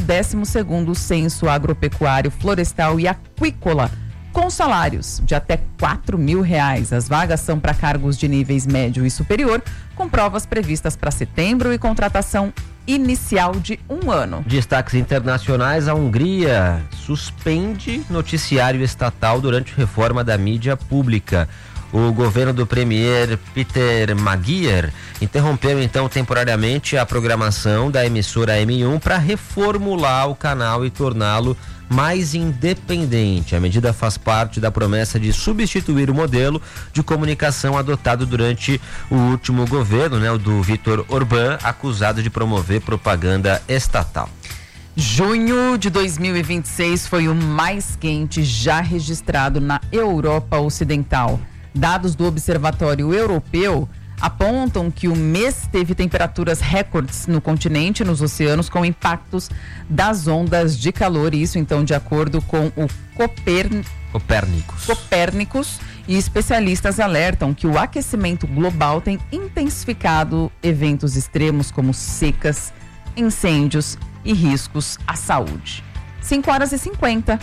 12º Censo Agropecuário, Florestal e Aquícola, com salários de até R$4.000. As vagas são para cargos de níveis médio e superior, com provas previstas para setembro e contratação inicial de 1 ano. Destaques internacionais: a Hungria suspende noticiário estatal durante reforma da mídia pública. O governo do premier Peter Magyar interrompeu então temporariamente a programação da emissora M1 para reformular o canal e torná-lo mais independente. A medida faz parte da promessa de substituir o modelo de comunicação adotado durante o último governo, o do Viktor Orbán, acusado de promover propaganda estatal. Junho de 2026 foi o mais quente já registrado na Europa Ocidental. Dados do Observatório Europeu apontam que o mês teve temperaturas recordes no continente e nos oceanos, com impactos das ondas de calor. Isso, então, de acordo com o Copérnicos, e especialistas alertam que o aquecimento global tem intensificado eventos extremos como secas, incêndios e riscos à saúde. 5h50.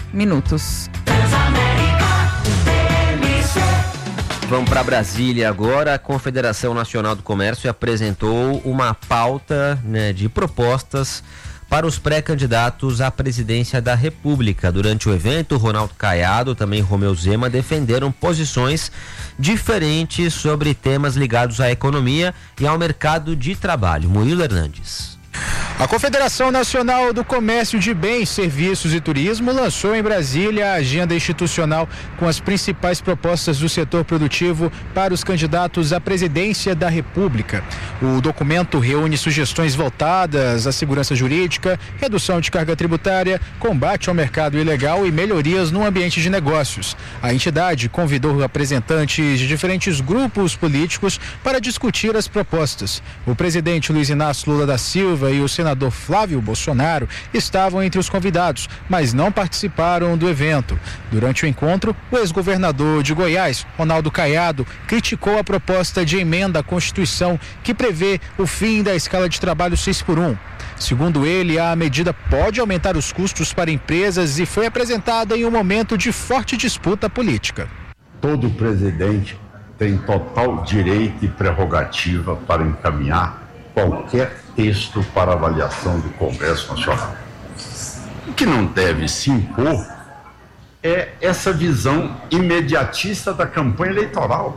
Vamos para Brasília agora. A Confederação Nacional do Comércio apresentou uma pauta de propostas para os pré-candidatos à presidência da República. Durante o evento, Ronaldo Caiado, também Romeu Zema, defenderam posições diferentes sobre temas ligados à economia e ao mercado de trabalho. Murilo Hernandes. A Confederação Nacional do Comércio de Bens, Serviços e Turismo lançou em Brasília a agenda institucional com as principais propostas do setor produtivo para os candidatos à presidência da República. O documento reúne sugestões voltadas à segurança jurídica, redução de carga tributária, combate ao mercado ilegal e melhorias no ambiente de negócios. A entidade convidou representantes de diferentes grupos políticos para discutir as propostas. O presidente Luiz Inácio Lula da Silva e o senador Flávio Bolsonaro estavam entre os convidados, mas não participaram do evento. Durante o encontro, o ex-governador de Goiás, Ronaldo Caiado, criticou a proposta de emenda à Constituição que prevê o fim da escala de trabalho 6x1. Segundo ele, a medida pode aumentar os custos para empresas e foi apresentada em um momento de forte disputa política. Todo presidente tem total direito e prerrogativa para encaminhar qualquer texto para avaliação do Congresso Nacional. O que não deve se impor é essa visão imediatista da campanha eleitoral.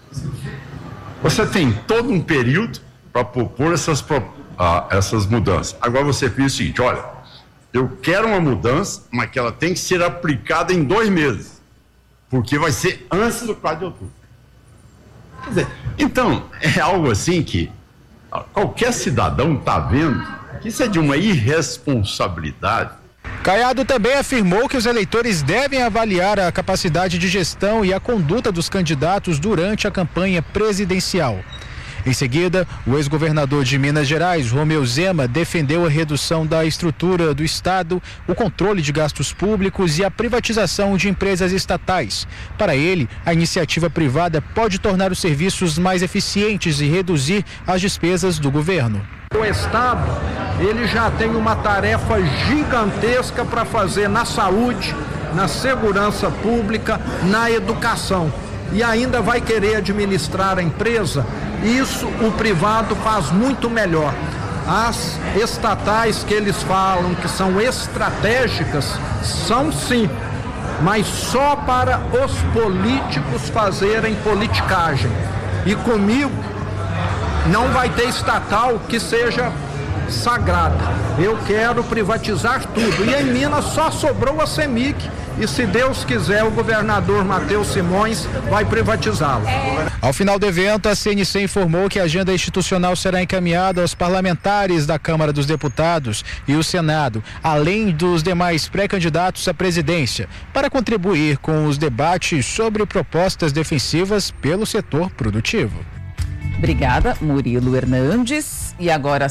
Você tem todo um período para propor essas mudanças. Agora você pensa o seguinte: olha, eu quero uma mudança, mas que ela tem que ser aplicada em 2 meses, porque vai ser antes do 4 de outubro. Quer dizer, então, é algo assim que qualquer cidadão está vendo que isso é de uma irresponsabilidade. Caiado também afirmou que os eleitores devem avaliar a capacidade de gestão e a conduta dos candidatos durante a campanha presidencial. Em seguida, o ex-governador de Minas Gerais, Romeu Zema, defendeu a redução da estrutura do Estado, o controle de gastos públicos e a privatização de empresas estatais. Para ele, a iniciativa privada pode tornar os serviços mais eficientes e reduzir as despesas do governo. O Estado, ele já tem uma tarefa gigantesca para fazer na saúde, na segurança pública, na educação. E ainda vai querer administrar a empresa. Isso o privado faz muito melhor. As estatais que eles falam que são estratégicas, são sim, mas só para os políticos fazerem politicagem. E comigo não vai ter estatal que seja sagrada. Eu quero privatizar tudo. E em Minas só sobrou a CEMIG. E se Deus quiser, o governador Matheus Simões vai privatizá-lo. Ao final do evento, a CNC informou que a agenda institucional será encaminhada aos parlamentares da Câmara dos Deputados e o Senado, além dos demais pré-candidatos à presidência, para contribuir com os debates sobre propostas defensivas pelo setor produtivo. Obrigada, Murilo Hernandes. E agora, às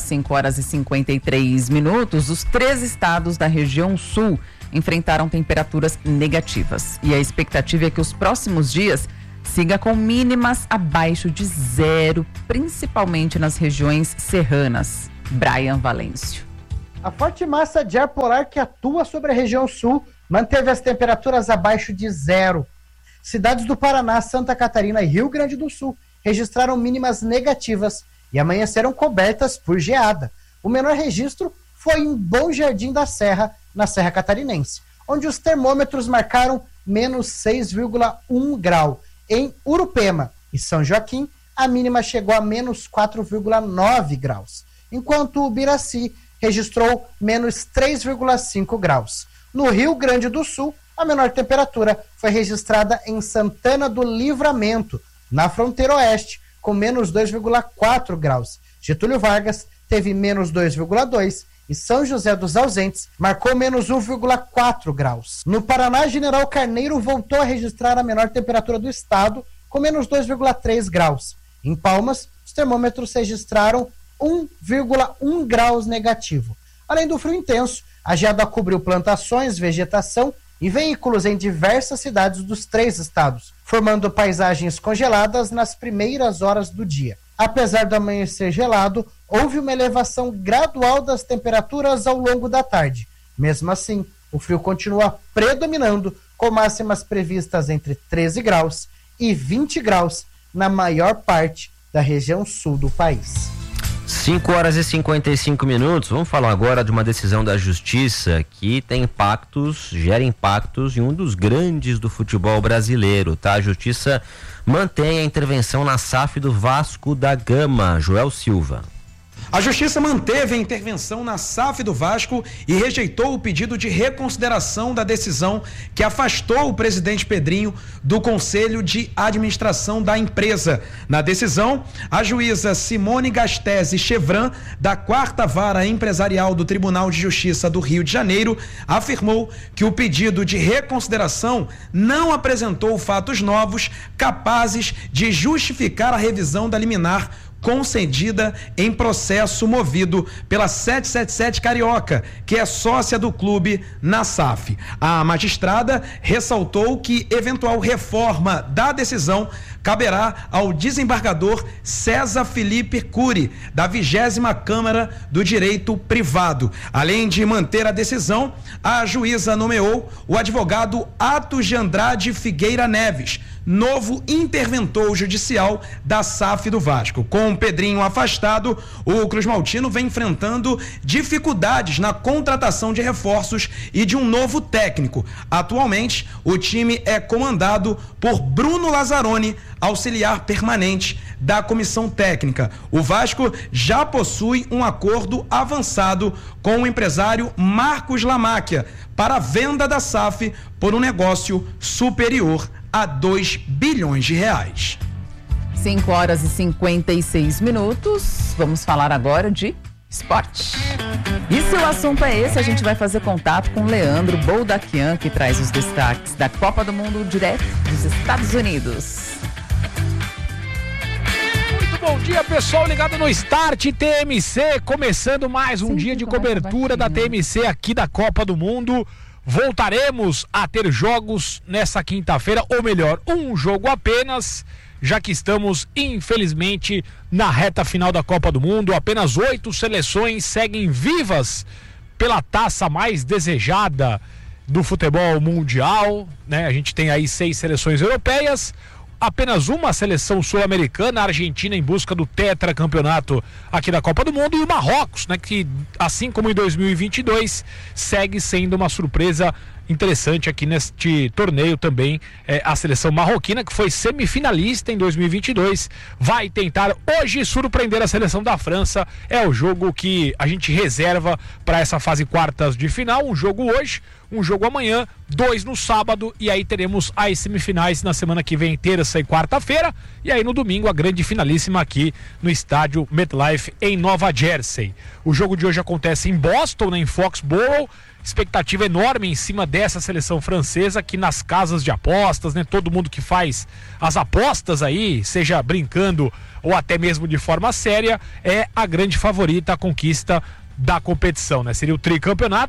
5h53, os 3 estados da região sul enfrentaram temperaturas negativas. E a expectativa é que os próximos dias siga com mínimas abaixo de 0, principalmente nas regiões serranas. Brian Valêncio. A forte massa de ar polar que atua sobre a região sul manteve as temperaturas abaixo de zero. Cidades do Paraná, Santa Catarina e Rio Grande do Sul registraram mínimas negativas e amanheceram cobertas por geada. O menor registro foi em Bom Jardim da Serra, na Serra Catarinense, onde os termômetros marcaram menos 6,1 grau. Em Urupema e São Joaquim, a mínima chegou a menos 4,9 graus, enquanto o Biraci registrou menos 3,5 graus. No Rio Grande do Sul, a menor temperatura foi registrada em Santana do Livramento, na fronteira oeste, com menos 2,4 graus. Getúlio Vargas teve menos 2,2 e São José dos Ausentes marcou menos 1,4 graus. No Paraná, General Carneiro voltou a registrar a menor temperatura do estado, com menos 2,3 graus. Em Palmas, os termômetros registraram 1,1 graus negativo. Além do frio intenso, a geada cobriu plantações, vegetação e veículos em diversas cidades dos 3 estados, formando paisagens congeladas nas primeiras horas do dia. Apesar do amanhecer gelado, houve uma elevação gradual das temperaturas ao longo da tarde. Mesmo assim, o frio continua predominando, com máximas previstas entre 13 graus e 20 graus na maior parte da região sul do país. 5h55. Vamos falar agora de uma decisão da Justiça que tem gera impactos em um dos grandes do futebol brasileiro, tá? A Justiça mantém a intervenção na SAF do Vasco da Gama. Joel Silva. A Justiça manteve a intervenção na SAF do Vasco e rejeitou o pedido de reconsideração da decisão que afastou o presidente Pedrinho do Conselho de Administração da empresa. Na decisão, a juíza Simone Gastese Chevran, da 4ª Vara Empresarial do Tribunal de Justiça do Rio de Janeiro, afirmou que o pedido de reconsideração não apresentou fatos novos capazes de justificar a revisão da liminar concedida em processo movido pela 777 Carioca, que é sócia do clube na SAF. A magistrada ressaltou que eventual reforma da decisão caberá ao desembargador César Felipe Cury, da 20ª Câmara do Direito Privado. Além de manter a decisão, a juíza nomeou o advogado Atos de Andrade Figueira Neves, novo interventor judicial da SAF do Vasco. Com Pedrinho afastado, o Cruz Maltino vem enfrentando dificuldades na contratação de reforços e de um novo técnico. Atualmente, o time é comandado por Bruno Lazzaroni, auxiliar permanente da comissão técnica. O Vasco já possui um acordo avançado com o empresário Marcos Lamáquia para a venda da SAF por um negócio superior a 2 bilhões de reais. 5h56. Vamos falar agora de esporte. E se o assunto é esse, a gente vai fazer contato com Leandro Boldaquian, que traz os destaques da Copa do Mundo direto dos Estados Unidos. Muito bom dia, pessoal, ligado no Start TMC, começando mais um dia de cobertura da TMC aqui da Copa do Mundo. Voltaremos a ter jogos nessa quinta-feira, ou melhor, um jogo apenas, já que estamos, infelizmente, na reta final da Copa do Mundo. Apenas 8 seleções seguem vivas pela taça mais desejada do futebol mundial, né? A gente tem aí 6 seleções europeias, apenas uma seleção sul-americana, a Argentina, em busca do tetracampeonato aqui da Copa do Mundo, e o Marrocos, né, que assim como em 2022 segue sendo uma surpresa interessante aqui neste torneio também. A seleção marroquina, que foi semifinalista em 2022, vai tentar hoje surpreender a seleção da França. É o jogo que a gente reserva para essa fase quartas de final. Um jogo hoje, um jogo amanhã, 2 no sábado, e aí teremos as semifinais na semana que vem, terça e quarta-feira, e aí no domingo a grande finalíssima aqui no estádio MetLife em Nova Jersey. O jogo de hoje acontece em Boston, né, em Foxborough. Expectativa enorme em cima dessa seleção francesa, que nas casas de apostas, né, todo mundo que faz as apostas aí, seja brincando ou até mesmo de forma séria, é a grande favorita à conquista da competição, né? Seria o tricampeonato.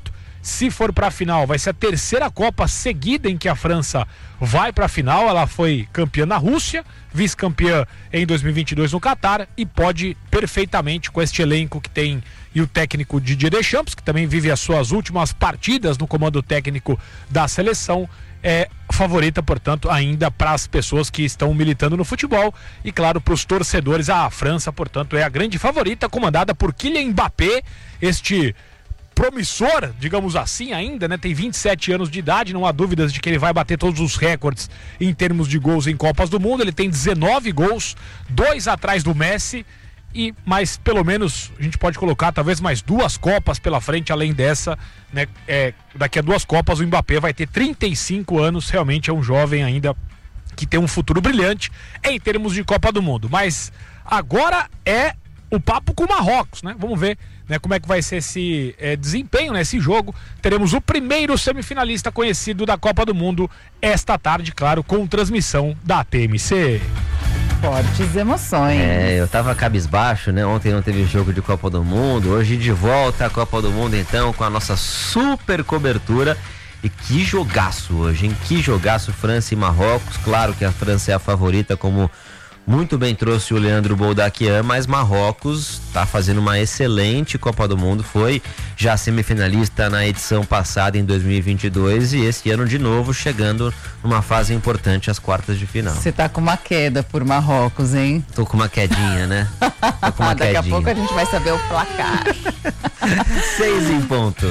Se for para a final, vai ser a terceira Copa seguida em que a França vai para a final. Ela foi campeã na Rússia, vice-campeã em 2022 no Catar e pode perfeitamente, com este elenco que tem e o técnico Didier Deschamps, que também vive as suas últimas partidas no comando técnico da seleção, é favorita, portanto, ainda para as pessoas que estão militando no futebol e, claro, para os torcedores. A França, portanto, é a grande favorita, comandada por Kylian Mbappé, este promissor, digamos assim, ainda, né? Tem 27 anos de idade, não há dúvidas de que ele vai bater todos os recordes em termos de gols em Copas do Mundo. Ele tem 19 gols, 2 atrás do Messi, mas pelo menos a gente pode colocar talvez mais 2 Copas pela frente, além dessa, né? Daqui a 2 Copas o Mbappé vai ter 35 anos, realmente é um jovem ainda que tem um futuro brilhante em termos de Copa do Mundo. Mas agora é o papo com o Marrocos, né? Vamos ver, né, como é que vai ser esse desempenho, né, esse jogo. Teremos o primeiro semifinalista conhecido da Copa do Mundo esta tarde, claro, com transmissão da TMC. Fortes emoções. Eu tava cabisbaixo, né? Ontem não teve jogo de Copa do Mundo, hoje de volta à Copa do Mundo, então, com a nossa super cobertura. E que jogaço hoje, hein? Que jogaço, França e Marrocos. Claro que a França é a favorita, como muito bem trouxe o Leandro Boldaquian, mas Marrocos está fazendo uma excelente Copa do Mundo, foi já semifinalista na edição passada em 2022 e esse ano de novo chegando numa fase importante, às quartas de final. Você tá com uma queda por Marrocos, hein? Tô com uma quedinha, né? Tô com uma Daqui quedinha. a pouco a gente vai saber o placar. 6 em ponto.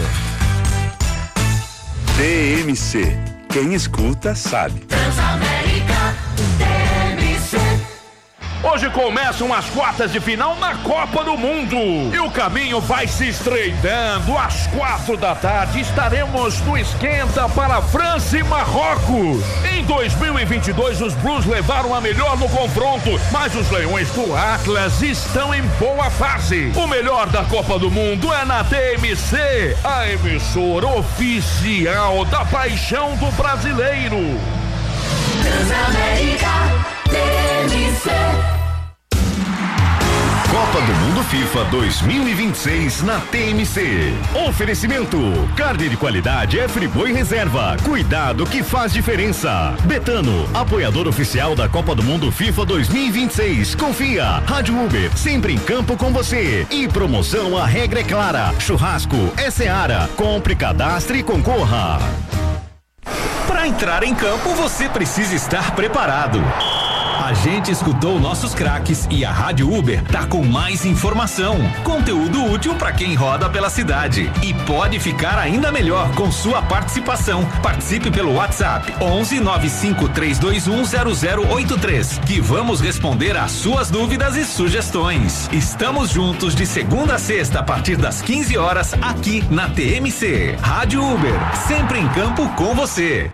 TMC, quem escuta sabe. Transamérica, TMC. Hoje começam as quartas de final na Copa do Mundo e o caminho vai se estreitando. Às 4 da tarde estaremos no esquenta para França e Marrocos. Em 2022 os Blues levaram a melhor no confronto, mas os Leões do Atlas estão em boa fase. O melhor da Copa do Mundo é na TMC, a emissora oficial da paixão do brasileiro. Transamérica, TMC. Copa do Mundo FIFA 2026 na TMC. Oferecimento: carne de qualidade é Friboi Reserva. Cuidado que faz diferença. Betano, apoiador oficial da Copa do Mundo FIFA 2026. Confia. Rádio Uber, sempre em campo com você. E promoção, a regra é clara. Churrasco é Seara. Compre, cadastre e concorra. Para entrar em campo, você precisa estar preparado. A gente escutou nossos craques e a Rádio Uber tá com mais informação, conteúdo útil para quem roda pela cidade e pode ficar ainda melhor com sua participação. Participe pelo WhatsApp 11 95 321 0083 que vamos responder às suas dúvidas e sugestões. Estamos juntos de segunda a sexta a partir das 15 horas aqui na TMC. Rádio Uber, sempre em campo com você.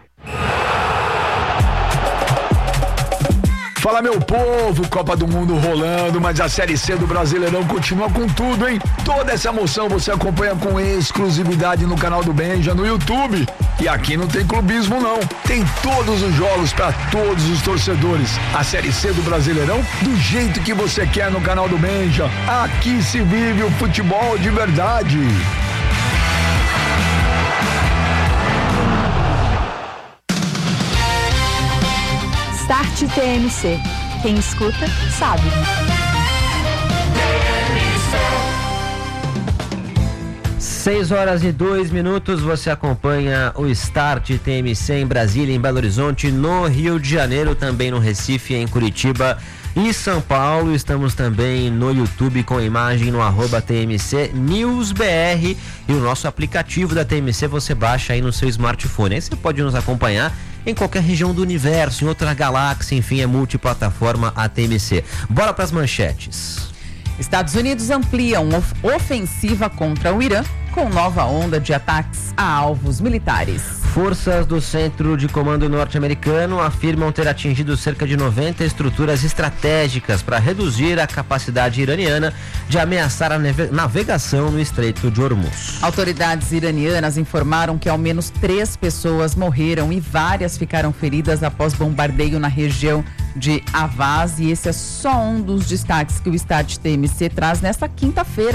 Fala, meu povo, Copa do Mundo rolando, mas a Série C do Brasileirão continua com tudo, hein? Toda essa emoção você acompanha com exclusividade no canal do Benja, no YouTube. E aqui não tem clubismo não, tem todos os jogos para todos os torcedores. A Série C do Brasileirão do jeito que você quer no canal do Benja. Aqui se vive o futebol de verdade. Start TMC. Quem escuta, sabe. 6h02, você acompanha o Start TMC em Brasília, em Belo Horizonte, no Rio de Janeiro, também no Recife, em Curitiba e São Paulo. Estamos também no YouTube com imagem no @TMC News BR e o nosso aplicativo da TMC você baixa aí no seu smartphone. Aí você pode nos acompanhar em qualquer região do universo, em outra galáxia, enfim, é multiplataforma a TMC. Bora para as manchetes. Estados Unidos ampliam ofensiva contra o Irã com nova onda de ataques a alvos militares. Forças do Centro de Comando norte-americano afirmam ter atingido cerca de 90 estruturas estratégicas para reduzir a capacidade iraniana de ameaçar a navegação no Estreito de Hormuz. Autoridades iranianas informaram que ao menos 3 pessoas morreram e várias ficaram feridas após bombardeio na região de Avaz, e esse é só um dos destaques que o Start TMC traz nesta quinta-feira,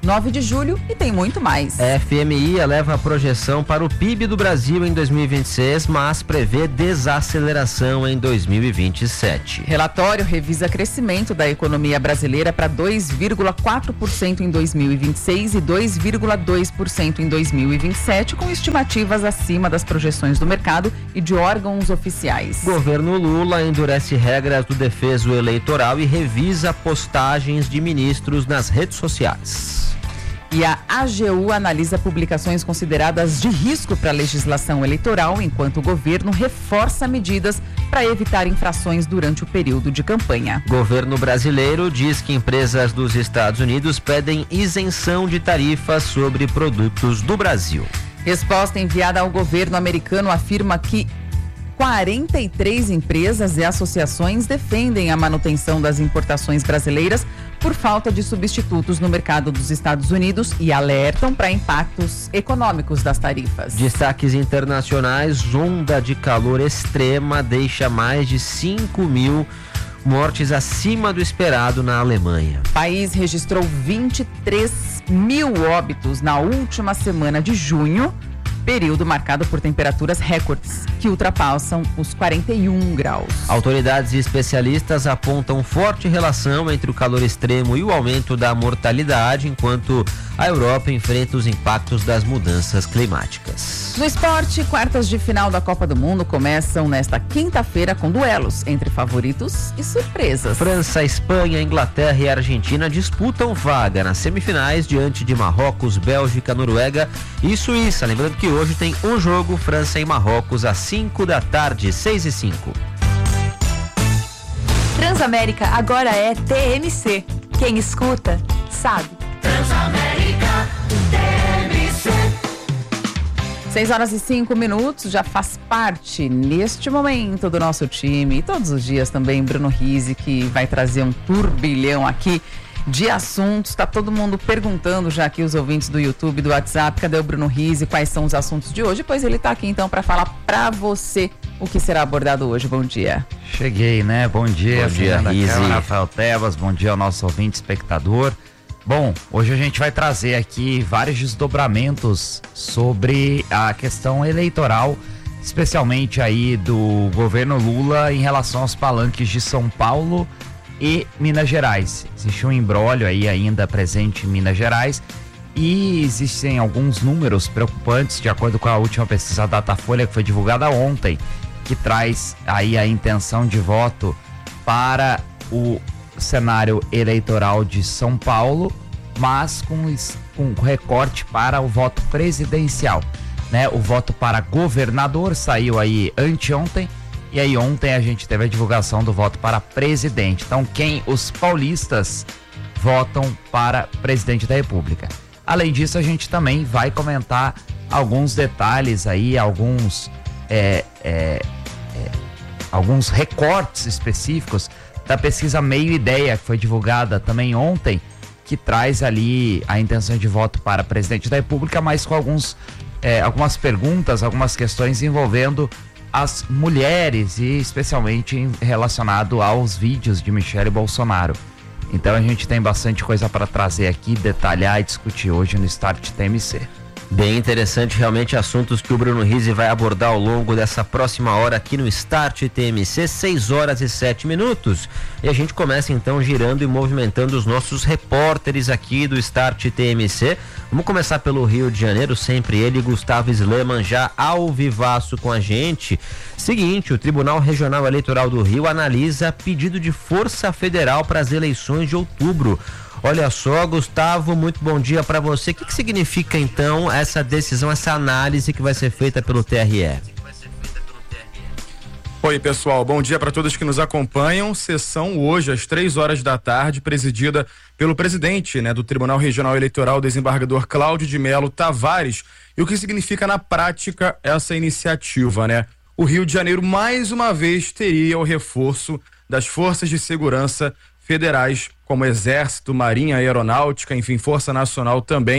9 de julho e tem muito mais. FMI eleva a projeção para o PIB do Brasil em 2026, mas prevê desaceleração em 2027. Relatório revisa crescimento da economia brasileira para 2,4% em 2026 e 2,2% em 2027, com estimativas acima das projeções do mercado e de órgãos oficiais. Governo Lula endurece regras do defeso eleitoral e revisa postagens de ministros nas redes sociais. E a AGU analisa publicações consideradas de risco para a legislação eleitoral, enquanto o governo reforça medidas para evitar infrações durante o período de campanha. Governo brasileiro diz que empresas dos Estados Unidos pedem isenção de tarifas sobre produtos do Brasil. Resposta enviada ao governo americano afirma que 43 empresas e associações defendem a manutenção das importações brasileiras por falta de substitutos no mercado dos Estados Unidos e alertam para impactos econômicos das tarifas. Destaques internacionais: onda de calor extrema deixa mais de 5.000 mortes acima do esperado na Alemanha. O país registrou 23 mil óbitos na última semana de junho, período marcado por temperaturas recordes que ultrapassam os 41 graus. Autoridades e especialistas apontam forte relação entre o calor extremo e o aumento da mortalidade, enquanto a Europa enfrenta os impactos das mudanças climáticas. No esporte, quartas de final da Copa do Mundo começam nesta quinta-feira com duelos entre favoritos e surpresas. França, Espanha, Inglaterra e Argentina disputam vaga nas semifinais diante de Marrocos, Bélgica, Noruega e Suíça. Lembrando que hoje tem um jogo, França e Marrocos, às 5 da tarde, 6h05. Transamérica agora é TMC. Quem escuta, sabe. Transamérica TMC. 6h05, já faz parte neste momento do nosso time e todos os dias também Bruno Rizzi, que vai trazer um turbilhão aqui de assuntos. Está todo mundo perguntando já aqui, os ouvintes do YouTube, do WhatsApp, cadê o Bruno Rizzi, quais são os assuntos de hoje? Pois ele está aqui então para falar para você o que será abordado hoje. Bom dia. Cheguei, né? Bom dia, Rizzi. Rafael Tebas, bom dia ao nosso ouvinte espectador. Bom, hoje a gente vai trazer aqui vários desdobramentos sobre a questão eleitoral, especialmente aí do governo Lula em relação aos palanques de São Paulo e Minas Gerais. Existe um imbróglio aí ainda presente em Minas Gerais e existem alguns números preocupantes, de acordo com a última pesquisa Datafolha, que foi divulgada ontem, que traz aí a intenção de voto para o cenário eleitoral de São Paulo, mas com recorte para o voto presidencial, né? O voto para governador saiu aí anteontem, e aí ontem a gente teve a divulgação do voto para presidente. Então, os paulistas votam para presidente da República. Além disso, a gente também vai comentar alguns detalhes aí, alguns recortes específicos da pesquisa Meio Ideia, que foi divulgada também ontem, que traz ali a intenção de voto para presidente da República, mas com algumas perguntas, algumas questões envolvendo as mulheres e especialmente relacionado aos vídeos de Michele Bolsonaro. Então a gente tem bastante coisa para trazer aqui, detalhar e discutir hoje no Start TMC. Bem interessante, realmente, assuntos que o Bruno Rizzi vai abordar ao longo dessa próxima hora aqui no Start TMC, 6h07. E a gente começa então girando e movimentando os nossos repórteres aqui do Start TMC. Vamos começar pelo Rio de Janeiro, sempre ele, Gustavo Sleman, já ao vivaço com a gente. Seguinte, o Tribunal Regional Eleitoral do Rio analisa pedido de Força Federal para as eleições de outubro. Olha só, Gustavo, muito bom dia para você. O que significa então essa decisão, essa análise que vai ser feita pelo TRE? Oi, pessoal, bom dia para todos que nos acompanham. Sessão hoje às 3h da tarde, presidida pelo presidente, do Tribunal Regional Eleitoral, desembargador Cláudio de Melo Tavares. E o que significa na prática essa iniciativa, O Rio de Janeiro mais uma vez teria o reforço das forças de segurança federais, como Exército, Marinha, Aeronáutica, enfim, Força Nacional também,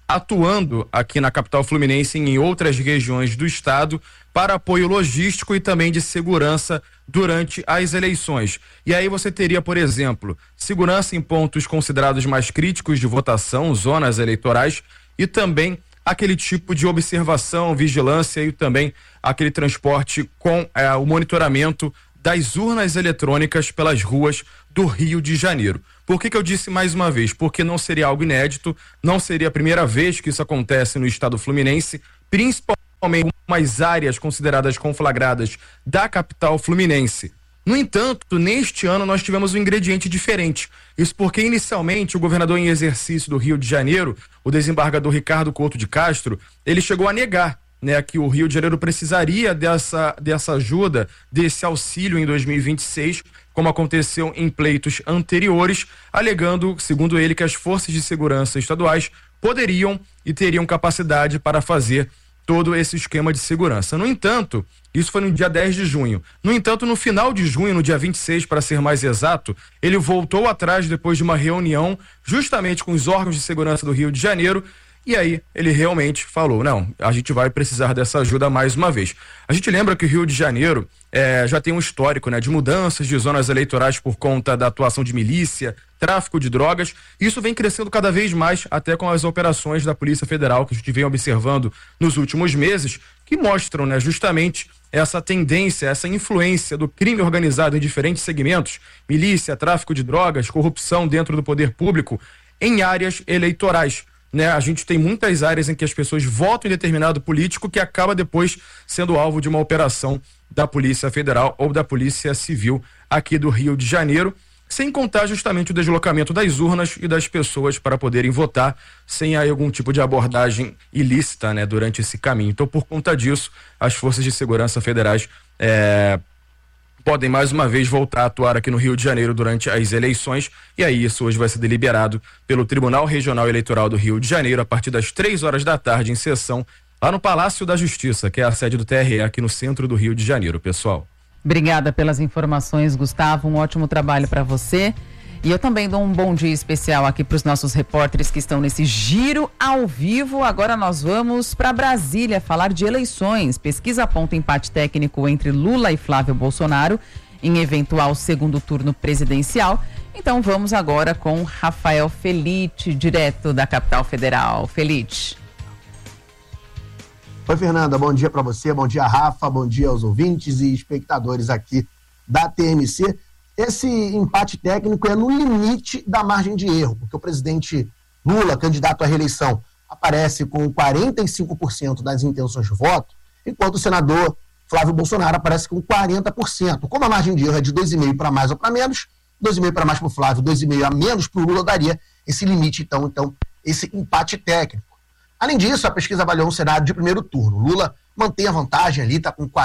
atuando aqui na capital fluminense e em outras regiões do estado para apoio logístico e também de segurança durante as eleições. E aí você teria, por exemplo, segurança em pontos considerados mais críticos de votação, zonas eleitorais, e também aquele tipo de observação, vigilância e também aquele transporte com o monitoramento das urnas eletrônicas pelas ruas do Rio de Janeiro. Por que eu disse mais uma vez? Porque não seria algo inédito, não seria a primeira vez que isso acontece no estado fluminense, principalmente em algumas áreas consideradas conflagradas da capital fluminense. No entanto, neste ano nós tivemos um ingrediente diferente. Isso porque inicialmente o governador em exercício do Rio de Janeiro, o desembargador Ricardo Couto de Castro, ele chegou a negar, né, que o Rio de Janeiro precisaria dessa ajuda, desse auxílio em 2026, como aconteceu em pleitos anteriores, alegando, segundo ele, que as forças de segurança estaduais poderiam e teriam capacidade para fazer todo esse esquema de segurança. No entanto, isso foi no dia 10 de junho. No entanto, no final de junho, no dia 26, para ser mais exato, ele voltou atrás depois de uma reunião justamente com os órgãos de segurança do Rio de Janeiro. E aí ele realmente falou, não, a gente vai precisar dessa ajuda mais uma vez. A gente lembra que o Rio de Janeiro já tem um histórico, né, de mudanças de zonas eleitorais por conta da atuação de milícia, tráfico de drogas. Isso vem crescendo cada vez mais, até com as operações da Polícia Federal que a gente vem observando nos últimos meses, que mostram, né, justamente essa tendência, essa influência do crime organizado em diferentes segmentos, milícia, tráfico de drogas, corrupção dentro do poder público, em áreas eleitorais. Né, a gente tem muitas áreas em que as pessoas votam em determinado político que acaba depois sendo alvo de uma operação da Polícia Federal ou da Polícia Civil aqui do Rio de Janeiro, sem contar justamente o deslocamento das urnas e das pessoas para poderem votar sem aí algum tipo de abordagem ilícita, né, durante esse caminho. Então, por conta disso, as forças de segurança federais podem mais uma vez voltar a atuar aqui no Rio de Janeiro durante as eleições, e aí isso hoje vai ser deliberado pelo Tribunal Regional Eleitoral do Rio de Janeiro a partir das 3 da tarde em sessão lá no Palácio da Justiça, que é a sede do TRE aqui no centro do Rio de Janeiro, pessoal. Obrigada pelas informações, Gustavo, um ótimo trabalho para você. E eu também dou um bom dia especial aqui para os nossos repórteres que estão nesse giro ao vivo. Agora nós vamos para Brasília falar de eleições. Pesquisa aponta empate técnico entre Lula e Flávio Bolsonaro em eventual segundo turno presidencial. Então vamos agora com Rafael Felite, direto da capital federal. Felite. Oi, Fernanda, bom dia para você, bom dia, Rafa, bom dia aos ouvintes e espectadores aqui da TMC. Esse empate técnico é no limite da margem de erro, porque o presidente Lula, candidato à reeleição, aparece com 45% das intenções de voto, enquanto o senador Flávio Bolsonaro aparece com 40%. Como a margem de erro é de 2,5 para mais ou para menos, 2,5 para mais para o Flávio, 2,5 a menos para o Lula, daria esse limite, então esse empate técnico. Além disso, a pesquisa avaliou um cenário de primeiro turno. Lula mantém a vantagem ali, está com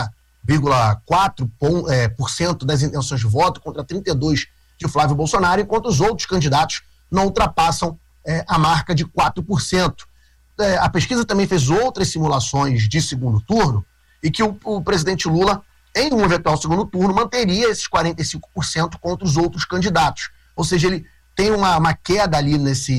40,4% das intenções de voto contra 32% de Flávio Bolsonaro, enquanto os outros candidatos não ultrapassam a marca de 4%. A pesquisa também fez outras simulações de segundo turno e que o presidente Lula, em um eventual segundo turno, manteria esses 45% contra os outros candidatos. Ou seja, ele tem uma queda ali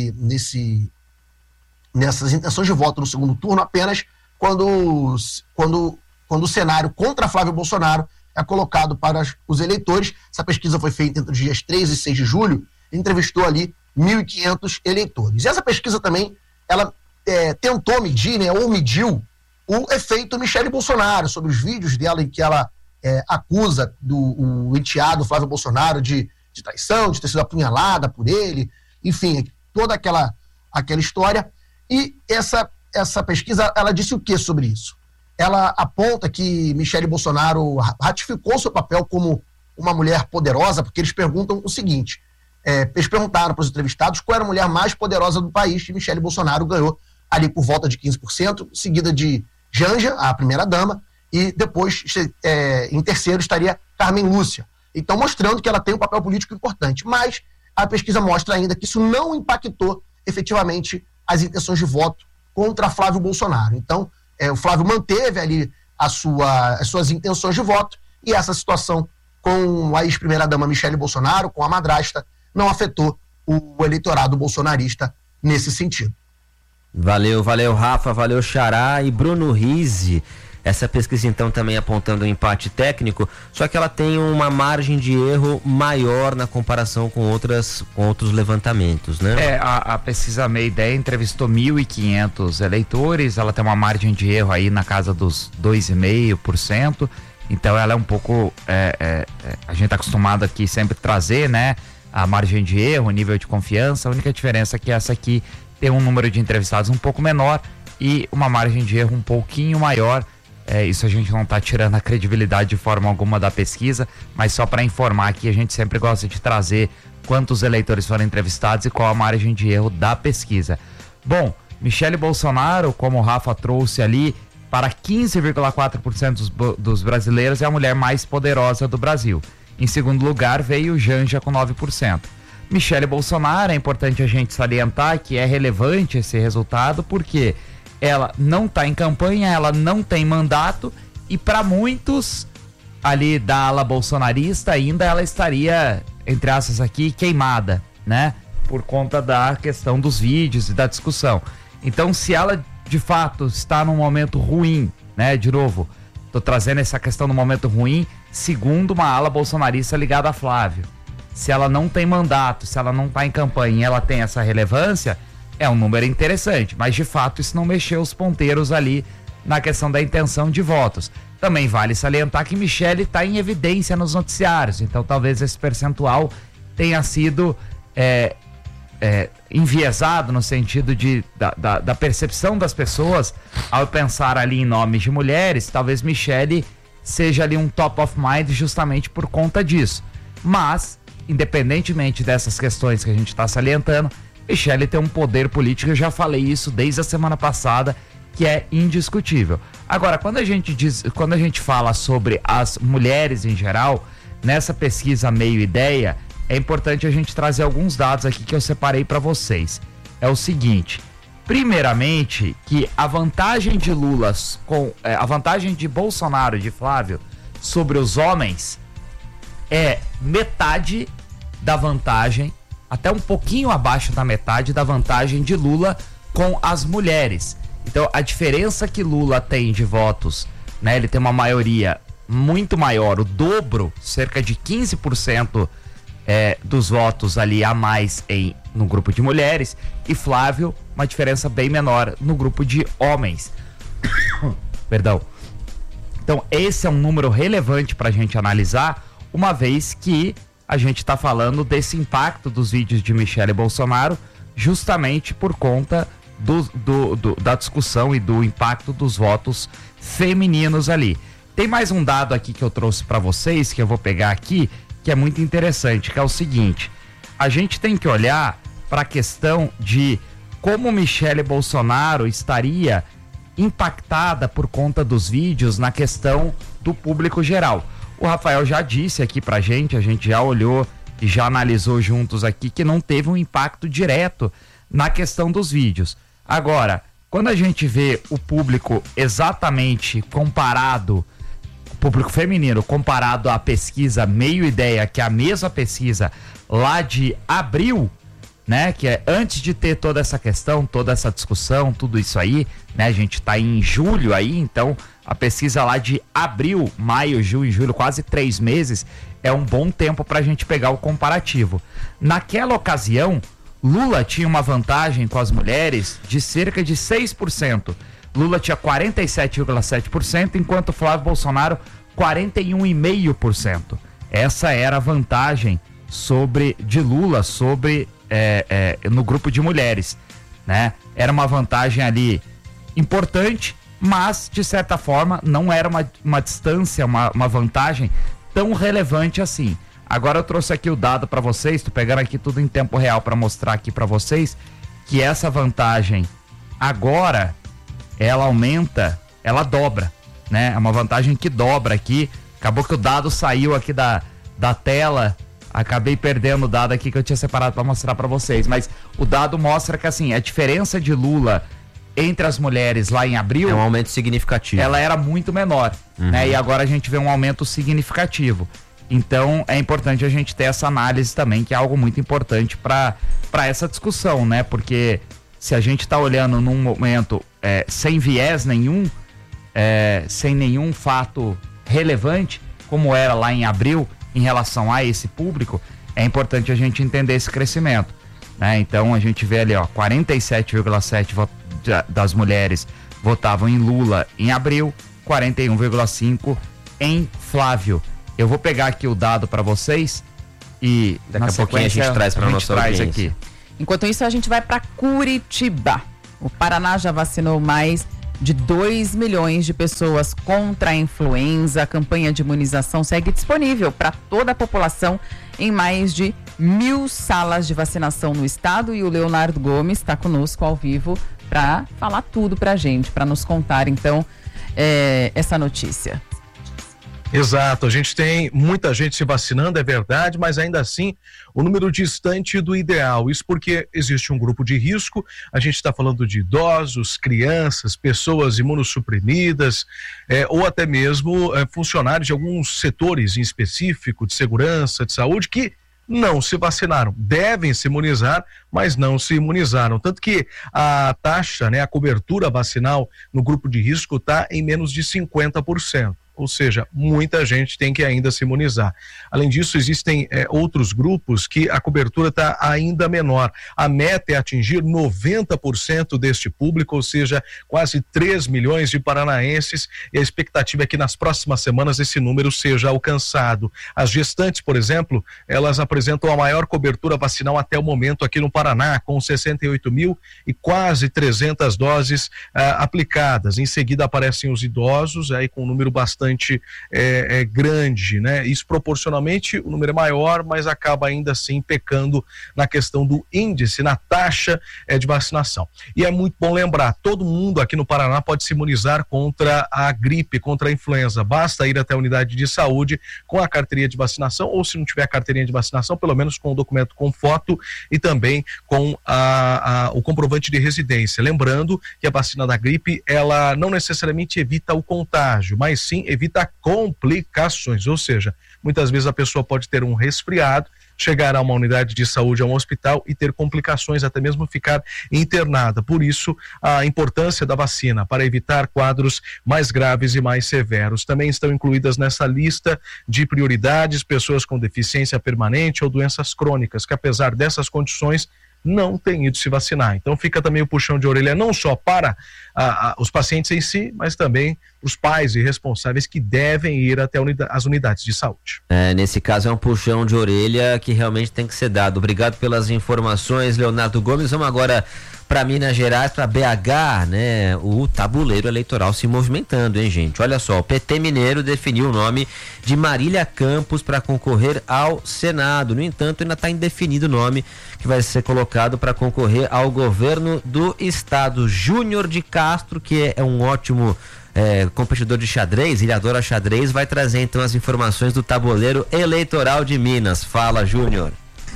nessas intenções de voto no segundo turno apenas quando o cenário contra Flávio Bolsonaro é colocado para os eleitores. Essa pesquisa foi feita entre os dias 3 e 6 de julho, entrevistou ali 1.500 eleitores. E essa pesquisa também, ela tentou medir, né, ou mediu o efeito Michele Bolsonaro, sobre os vídeos dela em que ela acusa o enteado Flávio Bolsonaro de traição, de ter sido apunhalada por ele, enfim, toda aquela história. E essa pesquisa, ela disse o que sobre isso? Ela aponta que Michele Bolsonaro ratificou seu papel como uma mulher poderosa, porque eles perguntam o seguinte, eles perguntaram para os entrevistados qual era a mulher mais poderosa do país, e Michele Bolsonaro ganhou ali por volta de 15%, seguida de Janja, a primeira-dama, e depois, em terceiro, estaria Carmen Lúcia. Então, mostrando que ela tem um papel político importante. Mas a pesquisa mostra ainda que isso não impactou efetivamente as intenções de voto contra Flávio Bolsonaro. Então, o Flávio manteve ali as suas intenções de voto, e essa situação com a ex-primeira-dama Michele Bolsonaro, com a madrasta, não afetou o eleitorado bolsonarista nesse sentido. Valeu, Rafa, valeu, Xará e Bruno Rizzi. Essa pesquisa então também apontando um empate técnico, só que ela tem uma margem de erro maior na comparação com outros levantamentos, né? A pesquisa Meia Ideia entrevistou 1.500 eleitores, ela tem uma margem de erro aí na casa dos 2,5%, então ela é um pouco, a gente está acostumado aqui sempre trazer, né, a margem de erro, o nível de confiança. A única diferença é que essa aqui tem um número de entrevistados um pouco menor e uma margem de erro um pouquinho maior. Isso a gente não está tirando a credibilidade de forma alguma da pesquisa, mas só para informar que a gente sempre gosta de trazer quantos eleitores foram entrevistados e qual a margem de erro da pesquisa. Bom, Michele Bolsonaro, como o Rafa trouxe ali, para 15,4% dos brasileiros é a mulher mais poderosa do Brasil. Em segundo lugar veio Janja com 9%. Michele Bolsonaro, é importante a gente salientar que é relevante esse resultado porque ela não está em campanha, ela não tem mandato e para muitos ali da ala bolsonarista ainda ela estaria, entre aspas aqui, queimada, né? Por conta da questão dos vídeos e da discussão. Então, se ela de fato está num momento ruim, né? De novo, tô trazendo essa questão do momento ruim, segundo uma ala bolsonarista ligada a Flávio. Se ela não tem mandato, se ela não está em campanha e ela tem essa relevância, é um número interessante, mas de fato isso não mexeu os ponteiros ali na questão da intenção de votos. Também vale salientar que Michele está em evidência nos noticiários, então talvez esse percentual tenha sido enviesado no sentido da percepção das pessoas ao pensar ali em nomes de mulheres. Talvez Michele seja ali um top of mind justamente por conta disso. Mas, independentemente dessas questões que a gente está salientando, Michele tem um poder político, eu já falei isso desde a semana passada, que é indiscutível. Agora, quando a gente fala sobre as mulheres em geral, nessa pesquisa Meia Ideia, é importante a gente trazer alguns dados aqui que eu separei para vocês. É o seguinte, primeiramente, que a vantagem de Lula, a vantagem de Bolsonaro, de Flávio, sobre os homens é metade da vantagem, até um pouquinho abaixo da metade da vantagem de Lula com as mulheres. Então, a diferença que Lula tem de votos, né? Ele tem uma maioria muito maior, o dobro, cerca de 15% dos votos ali a mais no grupo de mulheres, e Flávio, uma diferença bem menor no grupo de homens. Perdão. Então, esse é um número relevante para a gente analisar, uma vez que a gente está falando desse impacto dos vídeos de Michele Bolsonaro justamente por conta da discussão e do impacto dos votos femininos ali. Tem mais um dado aqui que eu trouxe para vocês, que eu vou pegar aqui, que é muito interessante, que é o seguinte: a gente tem que olhar para a questão de como Michele Bolsonaro estaria impactada por conta dos vídeos na questão do público geral. O Rafael já disse aqui pra gente, a gente já olhou e já analisou juntos aqui que não teve um impacto direto na questão dos vídeos. Agora, quando a gente vê o público exatamente comparado, o público feminino comparado à pesquisa Meia Ideia, que é a mesma pesquisa lá de abril, né, que é antes de ter toda essa questão, toda essa discussão, tudo isso aí, né, a gente tá em julho aí, então a pesquisa lá de abril, maio, junho, julho, quase 3 meses, é um bom tempo pra gente pegar o comparativo. Naquela ocasião, Lula tinha uma vantagem com as mulheres de cerca de 6%. Lula tinha 47,7%, enquanto Flávio Bolsonaro 41,5%. Essa era a vantagem de Lula sobre no grupo de mulheres, né? Era uma vantagem ali importante, mas de certa forma não era uma distância, uma vantagem tão relevante assim. Agora eu trouxe aqui o dado para vocês, tô pegando aqui tudo em tempo real para mostrar aqui para vocês que essa vantagem agora ela aumenta, ela dobra, né? É uma vantagem que dobra aqui. Acabou que o dado saiu aqui da tela. Acabei perdendo o dado aqui que eu tinha separado para mostrar para vocês, mas o dado mostra que assim, a diferença de Lula entre as mulheres lá em abril... É um aumento significativo. Ela era muito menor, né? E agora a gente vê um aumento significativo. Então é importante a gente ter essa análise também, que é algo muito importante para essa discussão, né? Porque se a gente está olhando num momento sem viés nenhum, sem nenhum fato relevante, como era lá em abril, em relação a esse público, é importante a gente entender esse crescimento, né? Então a gente vê ali, 47,7% das mulheres votavam em Lula em abril, 41,5% em Flávio. Eu vou pegar aqui o dado para vocês e daqui a pouquinho a gente traz para nossa audiência aqui. Enquanto isso, a gente vai para Curitiba. O Paraná já vacinou mais de 2 milhões de pessoas contra a influenza. A campanha de imunização segue disponível para toda a população em mais de 1.000 salas de vacinação no estado. E o Leonardo Gomes está conosco ao vivo para falar tudo para a gente, para nos contar, então, essa notícia. Exato, a gente tem muita gente se vacinando, é verdade, mas ainda assim o número distante do ideal. Isso porque existe um grupo de risco, a gente está falando de idosos, crianças, pessoas imunossuprimidas, ou até mesmo funcionários de alguns setores em específico, de segurança, de saúde, que não se vacinaram, devem se imunizar, mas não se imunizaram. Tanto que a taxa, a cobertura vacinal no grupo de risco está em menos de 50%. Ou seja, muita gente tem que ainda se imunizar. Além disso, existem outros grupos que a cobertura está ainda menor. A meta é atingir 90% deste público, ou seja, quase 3 milhões de paranaenses, e a expectativa é que nas próximas semanas esse número seja alcançado. As gestantes, por exemplo, elas apresentam a maior cobertura vacinal até o momento aqui no Paraná, com 68 mil e quase 300 doses aplicadas. Em seguida aparecem os idosos, aí com um número bastante grande, né? Isso proporcionalmente o número é maior, mas acaba ainda assim pecando na questão do índice, na taxa de vacinação. E é muito bom lembrar, todo mundo aqui no Paraná pode se imunizar contra a gripe, contra a influenza. Basta ir até a unidade de saúde com a carteirinha de vacinação, ou se não tiver a carteirinha de vacinação, pelo menos com o documento com foto e também com o comprovante de residência. Lembrando que a vacina da gripe, ela não necessariamente evita o contágio, mas sim evita complicações, ou seja, muitas vezes a pessoa pode ter um resfriado, chegar a uma unidade de saúde, a um hospital e ter complicações, até mesmo ficar internada. Por isso, a importância da vacina para evitar quadros mais graves e mais severos. Também estão incluídas nessa lista de prioridades pessoas com deficiência permanente ou doenças crônicas, que apesar dessas condições não têm ido se vacinar. Então fica também o puxão de orelha não só para os pacientes em si, mas também os pais e responsáveis que devem ir até as unidades de saúde. Nesse caso é um puxão de orelha que realmente tem que ser dado. Obrigado pelas informações, Leonardo Gomes. Vamos agora para Minas Gerais, para BH, né? O tabuleiro eleitoral se movimentando, hein, gente? Olha só, o PT Mineiro definiu o nome de Marília Campos para concorrer ao Senado. No entanto, ainda está indefinido o nome que vai ser colocado para concorrer ao governo do estado. Júnior de Castro, que é um ótimo competidor de xadrez, ele adora xadrez, vai trazer então as informações do tabuleiro eleitoral de Minas. Fala, Júnior.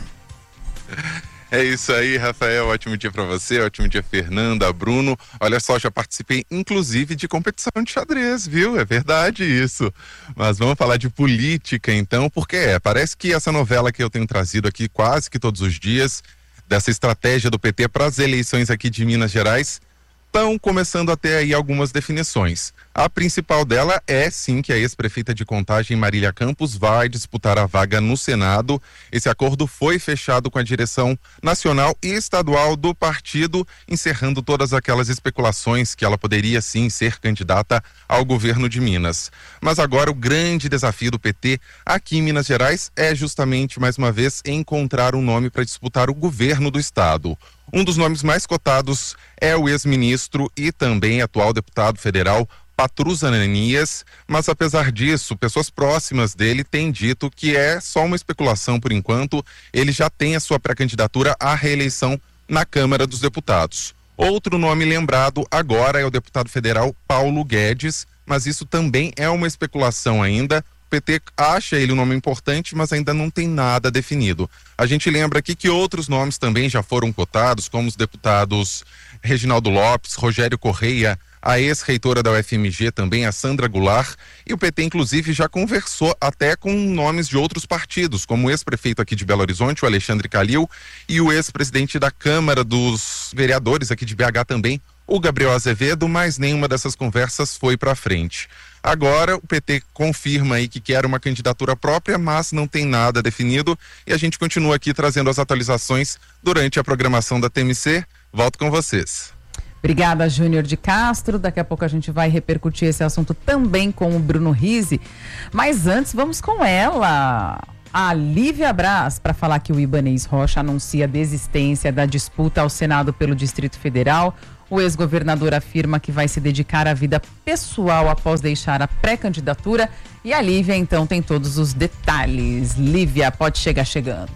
É isso aí, Rafael, ótimo dia para você, ótimo dia, Fernanda, Bruno. Olha só, já participei inclusive de competição de xadrez, viu? É verdade isso. Mas vamos falar de política então, porque parece que essa novela que eu tenho trazido aqui quase que todos os dias, dessa estratégia do PT para as eleições aqui de Minas Gerais, estão começando a ter aí algumas definições. A principal dela é, sim, que a ex-prefeita de Contagem, Marília Campos, vai disputar a vaga no Senado. Esse acordo foi fechado com a direção nacional e estadual do partido, encerrando todas aquelas especulações que ela poderia, sim, ser candidata ao governo de Minas. Mas agora o grande desafio do PT aqui em Minas Gerais é justamente, mais uma vez, encontrar um nome para disputar o governo do estado. Um dos nomes mais cotados é o ex-ministro e também atual deputado federal Patrus Ananias, mas apesar disso, pessoas próximas dele têm dito que é só uma especulação por enquanto. Ele já tem a sua pré-candidatura à reeleição na Câmara dos Deputados. Outro nome lembrado agora é o deputado federal Paulo Guedes, mas isso também é uma especulação ainda. O PT acha ele um nome importante, mas ainda não tem nada definido. A gente lembra aqui que outros nomes também já foram cotados, como os deputados Reginaldo Lopes, Rogério Correia, a ex-reitora da UFMG também, a Sandra Goulart, e o PT inclusive já conversou até com nomes de outros partidos, como o ex-prefeito aqui de Belo Horizonte, o Alexandre Calil, e o ex-presidente da Câmara dos Vereadores aqui de BH também, o Gabriel Azevedo, mas nenhuma dessas conversas foi para frente. Agora o PT confirma aí que quer uma candidatura própria, mas não tem nada definido, e a gente continua aqui trazendo as atualizações durante a programação da TMC. Volto com vocês. Obrigada, Júnior de Castro. Daqui a pouco a gente vai repercutir esse assunto também com o Bruno Rizzi. Mas antes, vamos com ela, a Lívia Braz, para falar que o Ibanez Rocha anuncia a desistência da disputa ao Senado pelo Distrito Federal. O ex-governador afirma que vai se dedicar à vida pessoal após deixar a pré-candidatura. E a Lívia, então, tem todos os detalhes. Lívia, pode chegar chegando.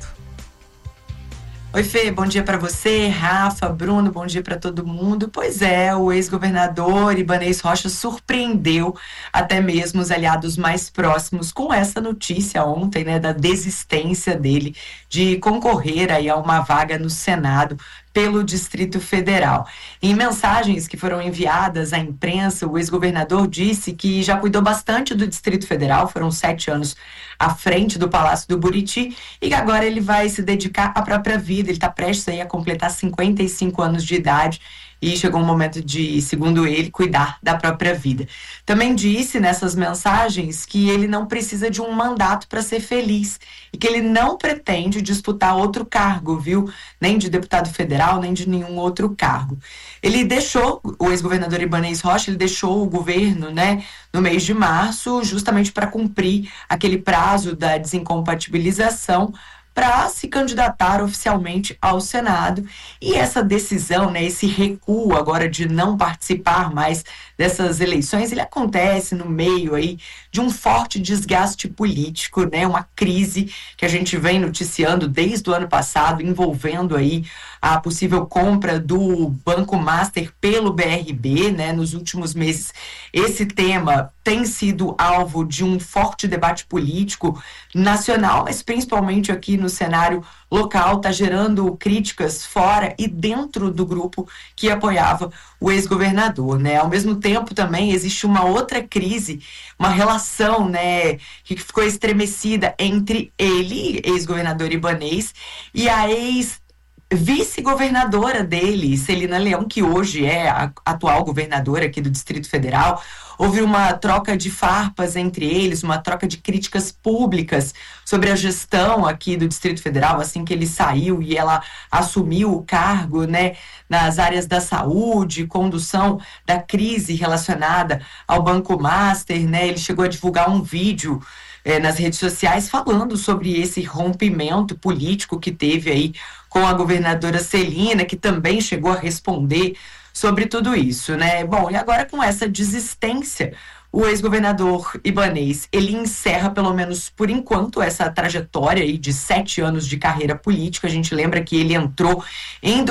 Oi, Fê, bom dia para você, Rafa, Bruno, bom dia para todo mundo. Pois é, o ex-governador Ibanez Rocha surpreendeu até mesmo os aliados mais próximos com essa notícia ontem, né, da desistência dele de concorrer aí a uma vaga no Senado pelo Distrito Federal. Em mensagens que foram enviadas à imprensa, o ex-governador disse que já cuidou bastante do Distrito Federal, foram 7 anos à frente do Palácio do Buriti, e que agora ele vai se dedicar à própria vida. Ele está prestes aí a completar 55 anos de idade e chegou um momento de, segundo ele, cuidar da própria vida. Também disse nessas mensagens que ele não precisa de um mandato para ser feliz e que ele não pretende disputar outro cargo, viu? Nem de deputado federal, nem de nenhum outro cargo. Ele deixou, o ex-governador Ibanez Rocha, ele deixou o governo, né, no mês de março, justamente para cumprir aquele prazo da desincompatibilização, para se candidatar oficialmente ao Senado. E essa decisão, né, esse recuo agora de não participar mais dessas eleições, ele acontece no meio aí de um forte desgaste político, né, uma crise que a gente vem noticiando desde o ano passado, envolvendo aí a possível compra do Banco Master pelo BRB, né, nos últimos meses. Esse tema tem sido alvo de um forte debate político nacional, mas principalmente aqui no cenário local, está gerando críticas fora e dentro do grupo que apoiava o ex-governador, né? Ao mesmo tempo também existe uma outra crise, uma relação, né, que ficou estremecida entre ele, ex-governador Ibanez, e a vice-governadora dele, Celina Leão, que hoje é a atual governadora aqui do Distrito Federal. Houve uma troca de farpas entre eles, uma troca de críticas públicas sobre a gestão aqui do Distrito Federal, assim que ele saiu e ela assumiu o cargo, né, nas áreas da saúde, condução da crise relacionada ao Banco Master, né. Ele chegou a divulgar um vídeo nas redes sociais falando sobre esse rompimento político que teve aí com a governadora Celina, que também chegou a responder sobre tudo isso, né? Bom, e agora com essa desistência, o ex-governador Ibanez, ele encerra, pelo menos por enquanto, essa trajetória aí de 7 anos de carreira política. A gente lembra que ele entrou em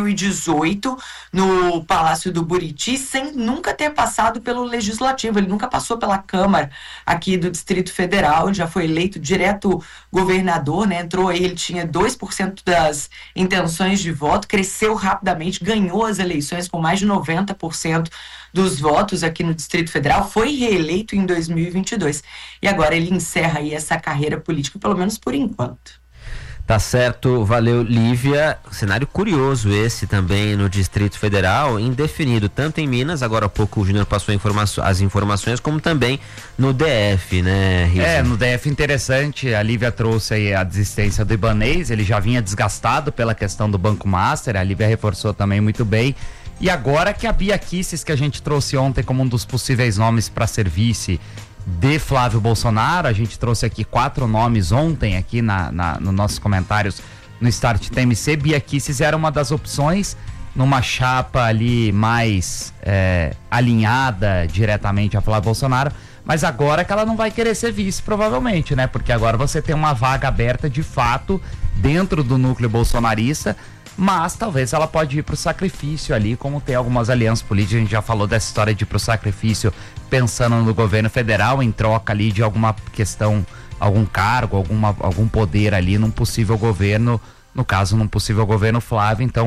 2018 no Palácio do Buriti sem nunca ter passado pelo Legislativo. Ele nunca passou pela Câmara aqui do Distrito Federal. Ele já foi eleito direto governador, né? Entrou aí, ele tinha 2% das intenções de voto, cresceu rapidamente, ganhou as eleições com mais de 90% dos votos aqui no Distrito Federal, foi reeleito em 2022. E agora ele encerra aí essa carreira política, pelo menos por enquanto. Tá certo, valeu, Lívia. Cenário curioso esse também no Distrito Federal, indefinido, tanto em Minas, agora há pouco o Júnior passou as informações, como também no DF, né, Rizzi? No DF interessante, a Lívia trouxe aí a desistência do Ibanez, ele já vinha desgastado pela questão do Banco Master, a Lívia reforçou também muito bem. E agora que a Bia Kicis, que a gente trouxe ontem como um dos possíveis nomes para ser vice de Flávio Bolsonaro, a gente trouxe aqui 4 nomes ontem aqui nos nossos comentários no Start TMC. Bia Kicis era uma das opções numa chapa ali mais alinhada diretamente a Flávio Bolsonaro, mas agora que ela não vai querer ser vice, provavelmente, né? Porque agora você tem uma vaga aberta de fato dentro do núcleo bolsonarista, mas talvez ela pode ir para o sacrifício ali, como tem algumas alianças políticas. A gente já falou dessa história de ir para o sacrifício pensando no governo federal em troca ali de alguma questão, algum cargo, algum poder ali num possível governo, no caso num possível governo Flávio. Então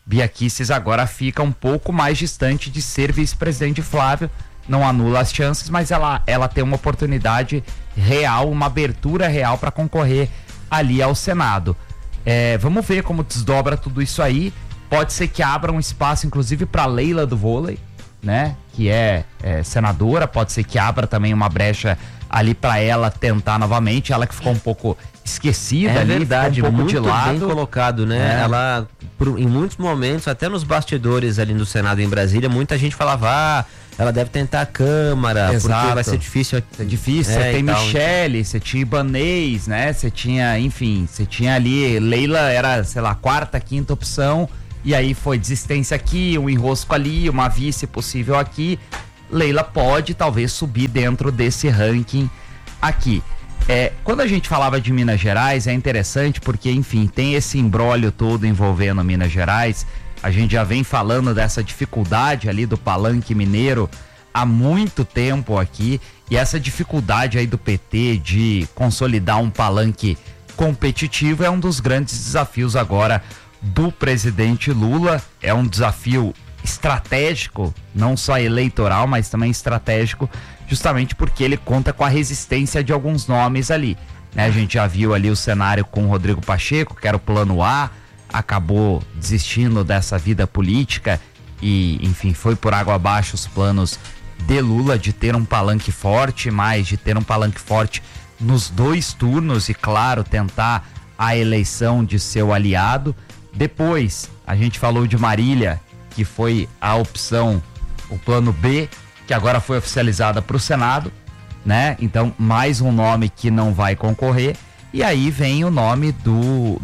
Bia Kicis agora fica um pouco mais distante de ser vice-presidente de Flávio, não anula as chances, mas ela tem uma oportunidade real, uma abertura real para concorrer ali ao Senado. Vamos ver como desdobra tudo isso aí. Pode ser que abra um espaço, inclusive, para Leila do vôlei, né? Que é senadora. Pode ser que abra também uma brecha ali para ela tentar novamente. Ela que ficou um pouco esquecida ali, verdade, ficou um pouco muito de lado. bem colocado, né? Ela, em muitos momentos, até nos bastidores ali no Senado em Brasília, muita gente falava, ela deve tentar a Câmara, Exato. porque vai ser difícil. É difícil, você tem Michele, você tinha Ibanez, né? Você tinha, enfim, você tinha ali, Leila era, sei lá, quarta, quinta opção, e aí foi desistência aqui, um enrosco ali, uma vice possível aqui. Leila pode talvez subir dentro desse ranking aqui. Quando a gente falava de Minas Gerais, é interessante porque, enfim, tem esse imbróglio todo envolvendo Minas Gerais. A gente já vem falando dessa dificuldade ali do palanque mineiro há muito tempo aqui, e essa dificuldade aí do PT de consolidar um palanque competitivo é um dos grandes desafios agora do presidente Lula. É um desafio estratégico, não só eleitoral, mas também estratégico, justamente porque ele conta com a resistência de alguns nomes ali, né? A gente já viu ali o cenário com o Rodrigo Pacheco, que era o plano A, acabou desistindo dessa vida política e, enfim, foi por água abaixo os planos de Lula de ter um palanque forte, mas de ter um palanque forte nos 2 turnos e, claro, tentar a eleição de seu aliado. Depois, a gente falou de Marília, que foi a opção, o plano B, que agora foi oficializada para o Senado, né? Então, mais um nome que não vai concorrer. E aí vem o nome do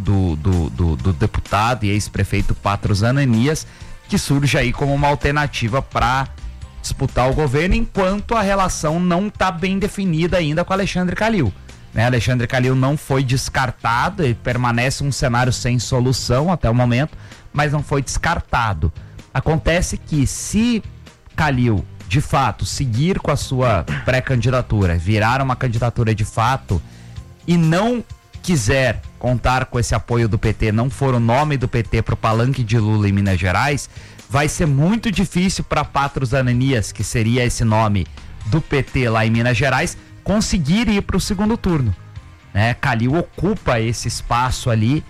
deputado e ex-prefeito Patros Ananias, que surge aí como uma alternativa para disputar o governo, enquanto a relação não está bem definida ainda com Alexandre Calil, né? Alexandre Calil não foi descartado, ele permanece um cenário sem solução até o momento, mas não foi descartado. Acontece que se Calil, de fato, seguir com a sua pré-candidatura, virar uma candidatura de fato e não quiser contar com esse apoio do PT, não for o nome do PT para o palanque de Lula em Minas Gerais, vai ser muito difícil para Patros Ananias, que seria esse nome do PT lá em Minas Gerais, conseguir ir para o segundo turno, né? Calil ocupa esse espaço ali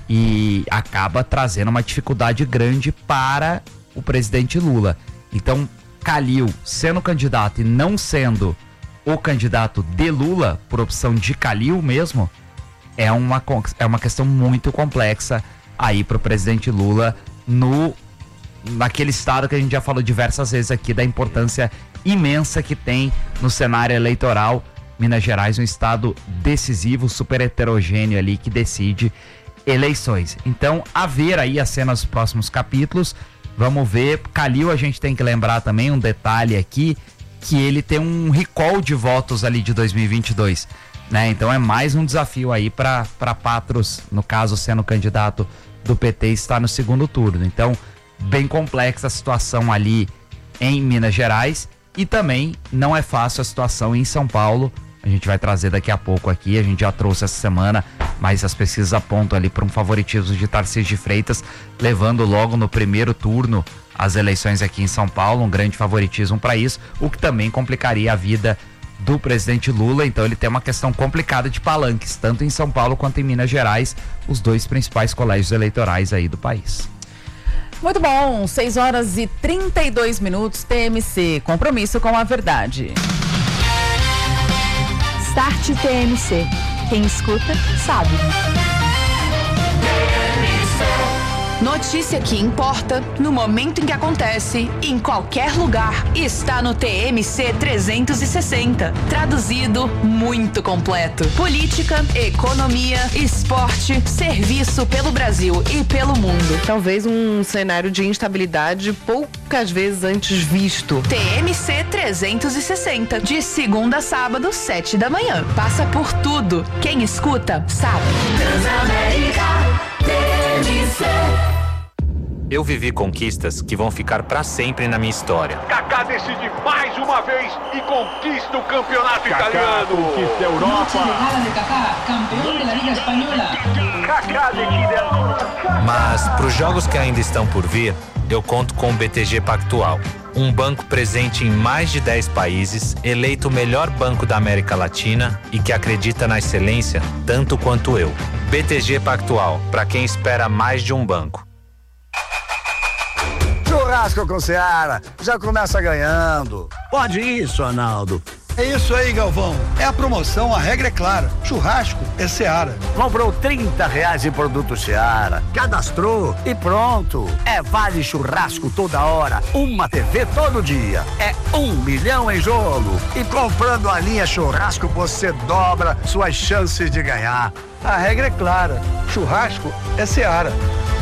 e acaba trazendo uma dificuldade grande para o presidente Lula. Então, Calil sendo candidato e não sendo o candidato de Lula, por opção de Calil mesmo, é uma questão muito complexa aí para o presidente Lula naquele estado que a gente já falou diversas vezes aqui da importância imensa que tem no cenário eleitoral. Minas Gerais, um estado decisivo, super heterogêneo ali, que decide eleições. Então, a ver aí a cena dos próximos capítulos. Vamos ver. Calil, a gente tem que lembrar também um detalhe aqui, que ele tem um recall de votos ali de 2022, né? Então é mais um desafio aí para Patros, no caso sendo candidato do PT, estar no segundo turno. Então, bem complexa a situação ali em Minas Gerais, e também não é fácil a situação em São Paulo. A gente vai trazer daqui a pouco aqui, a gente já trouxe essa semana, mas as pesquisas apontam ali para um favoritismo de Tarcísio de Freitas, levando logo no primeiro turno as eleições aqui em São Paulo, um grande favoritismo para isso, o que também complicaria a vida do presidente Lula. Então ele tem uma questão complicada de palanques, tanto em São Paulo quanto em Minas Gerais, os 2 principais colégios eleitorais aí do país. Muito bom, 6h32, TMC, compromisso com a verdade. Start TMC. Quem escuta, sabe. Notícia que importa, no momento em que acontece, em qualquer lugar, está no TMC 360. Traduzido, muito completo. Política, economia, esporte, serviço pelo Brasil e pelo mundo. Talvez um cenário de instabilidade poucas vezes antes visto. TMC 360, de segunda a sábado, 7 da manhã. Passa por tudo. Quem escuta, sabe. Transamérica, TMC. Eu vivi conquistas que vão ficar pra sempre na minha história. Kaká decide mais uma vez e conquista o campeonato italiano. Conquista a Europa. De Kaká, campeão da Liga Espanhola. Kaká decide. Mas pros jogos que ainda estão por vir, eu conto com o BTG Pactual. Um banco presente em mais de 10 países, eleito o melhor banco da América Latina e que acredita na excelência tanto quanto eu. BTG Pactual, para quem espera mais de um banco. Churrasco com Seara, já começa ganhando. Pode isso, Arnaldo. É isso aí, Galvão. É a promoção, a regra é clara. Churrasco é Seara. Comprou R$30 em produto Seara, cadastrou e pronto. É vale churrasco toda hora, uma TV todo dia. É 1 milhão em jogo. E comprando a linha churrasco, você dobra suas chances de ganhar. A regra é clara. Churrasco é Seara.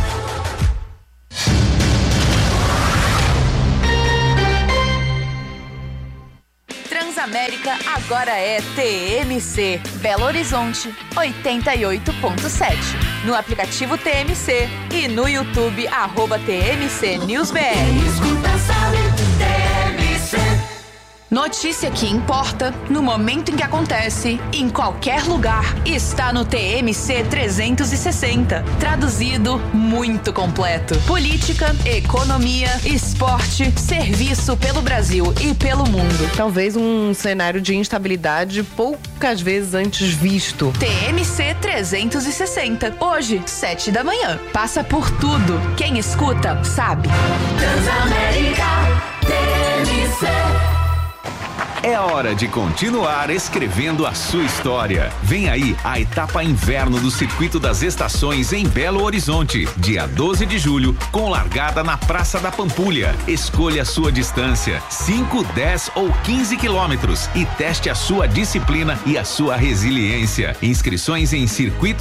Transamérica agora é TMC. Belo Horizonte, 88.7. No aplicativo TMC e no YouTube, @TMC NewsBR. Escuta, sabe, TMC. Notícia que importa no momento em que acontece, em qualquer lugar, está no TMC 360. Traduzido, muito completo. Política, economia, esporte, serviço pelo Brasil e pelo mundo. Talvez um cenário de instabilidade poucas vezes antes visto. TMC 360. Hoje, 7 da manhã. Passa por tudo. Quem escuta, sabe. Transamérica, TMC. É hora de continuar escrevendo a sua história. Vem aí a etapa inverno do Circuito das Estações em Belo Horizonte, dia 12 de julho, com largada na Praça da Pampulha. Escolha a sua distância, 5, 10 ou 15 quilômetros e teste a sua disciplina e a sua resiliência. Inscrições em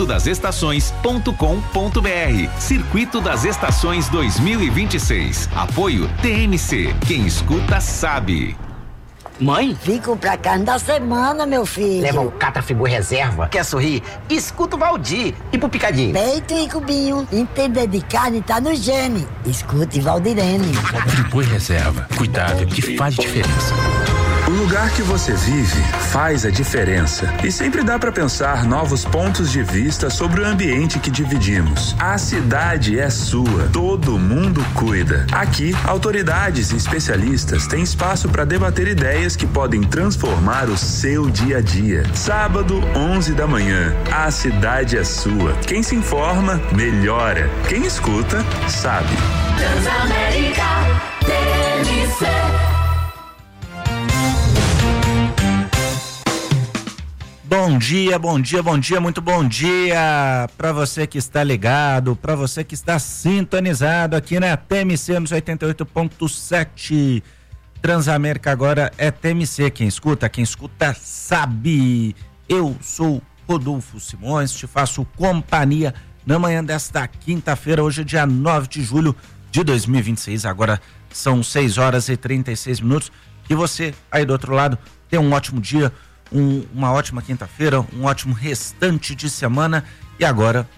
circuitodasestações.com.br. Circuito das Estações 2026. Apoio TMC. Quem escuta sabe. Mãe? Vim comprar carne da semana, meu filho. Leva o Catra Friboi Reserva. Quer sorrir? Escuta o Valdir. E pro picadinho? Peito e cubinho. Entender de carne tá no gene. Escute Valdirene. Friboi Reserva. Cuidado que faz diferença. O lugar que você vive faz a diferença. E sempre dá para pensar novos pontos de vista sobre o ambiente que dividimos. A cidade é sua. Todo mundo cuida. Aqui, autoridades e especialistas têm espaço para debater ideias que podem transformar o seu dia a dia. Sábado, 11 da manhã. A cidade é sua. Quem se informa, melhora. Quem escuta, sabe. Transamérica, TMC. Bom dia, bom dia, bom dia, muito bom dia para você que está ligado, para você que está sintonizado aqui na TMC nos 88.7. Transamérica agora é TMC, quem escuta sabe. Eu sou Rodolfo Simões, te faço companhia na manhã desta quinta-feira, hoje é dia 9 de julho de 2026, agora são 6 horas e 36 minutos, que você aí do outro lado tenha um ótimo dia, uma ótima quinta-feira, um ótimo restante de semana. E agora